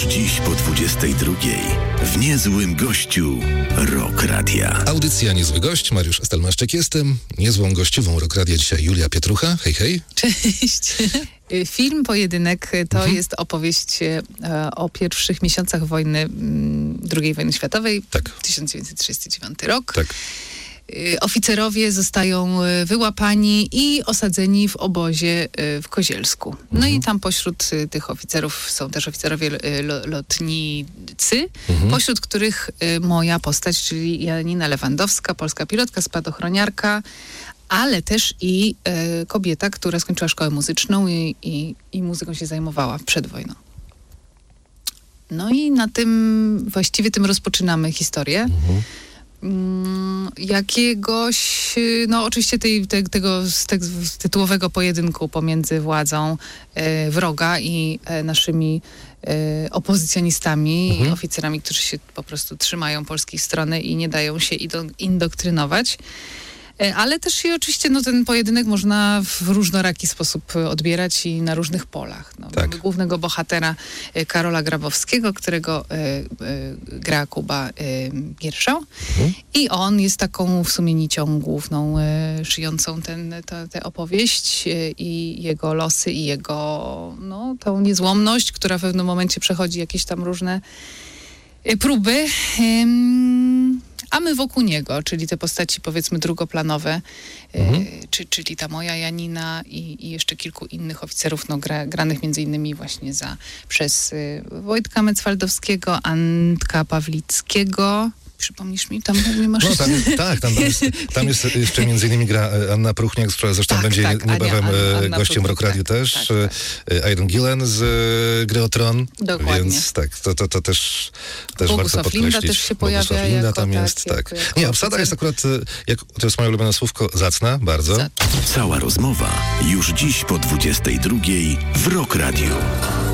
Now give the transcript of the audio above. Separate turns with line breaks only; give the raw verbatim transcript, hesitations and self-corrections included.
Już dziś po dwudziestej drugiej w Niezłym Gościu Rock Radia.
Audycja Niezły Gość, Mariusz Stelmaszczyk jestem. Niezłą gościową Rock Radia dzisiaj Julia Pietrucha. Hej, hej.
Cześć. Film Pojedynek to
Mhm.
jest opowieść e, o pierwszych miesiącach wojny, m, drugiej wojny światowej,
Tak.
tysiąc dziewięćset trzydziesty dziewiąty rok.
Tak.
E, Oficerowie zostają e, wyłapani i osadzeni w obozie e, w Kozielsku. No
Mhm.
i tam pośród e, tych oficerów są też oficerowie e, lo, lotnicy,
Mhm.
pośród których e, moja postać, czyli Janina Lewandowska, polska pilotka, spadochroniarka, ale też i e, kobieta, która skończyła szkołę muzyczną i, i, i muzyką się zajmowała przed wojną. No i na tym, właściwie tym rozpoczynamy historię.
Mhm.
Mm, jakiegoś, no oczywiście tej, te, tego z, te, z tytułowego pojedynku pomiędzy władzą e, wroga i e, naszymi e, opozycjonistami,
Mhm.
i oficerami, którzy się po prostu trzymają polskiej strony i nie dają się ido, indoktrynować. E, Ale też i oczywiście no, ten pojedynek można w różnoraki sposób odbierać i na różnych polach. No,
Tak.
Mamy głównego bohatera e, Karola Grabowskiego, którego e, e, gra Kuba e, Gierszał.
Mhm.
I on jest taką w sumie nicią główną e, szyjącą ten, tę tę opowieść e, i jego losy i jego no, tą niezłomność, która w pewnym momencie przechodzi jakieś tam różne e, próby. Ym, A my wokół niego, czyli te postaci powiedzmy drugoplanowe,
Mhm.
e, czy, czyli ta moja Janina i, i jeszcze kilku innych oficerów, no, gra, granych między innymi właśnie za, przez y, Wojtka Mecwaldowskiego, Antka Pawlickiego. Przypomnisz mi, tam nie masz...
No, tam jest, tak, tam, tam, jest, tam jest jeszcze między innymi gra e, Anna Pruchniak, która zresztą
Tak,
będzie
tak,
niebawem
Ania,
e,
Anna
gościem
Pruchniak,
Rock Radio
tak,
też.
tak,
e, Iron Gillen z e, Gry o Tron.
Dokładnie.
Więc tak, to, to, to też, też warto
Bogusław
podkreślić.
Linda też się pojawia
Bogusław Linda
jako,
tam
tak,
jest, tak.
jako- jako
Nie, obsada
oficer.
jest akurat, e, jak, to jest moje ulubione słówko, zacna, bardzo.
Za-
Cała rozmowa już dziś po dwudziestej drugiej w Rock Radio.